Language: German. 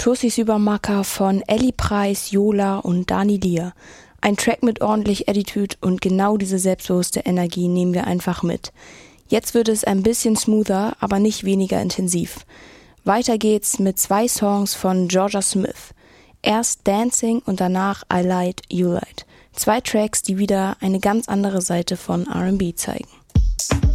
Tussis Übermacker von Ellie Preis, Yola und Dani Lier. Ein Track mit ordentlich Attitude und genau diese selbstbewusste Energie nehmen wir einfach mit. Jetzt wird es ein bisschen smoother, aber nicht weniger intensiv. Weiter geht's mit 2 Songs von Jorja Smith. Erst Dancing und danach I Light, You Light. 2 Tracks, die wieder eine ganz andere Seite von R&B zeigen.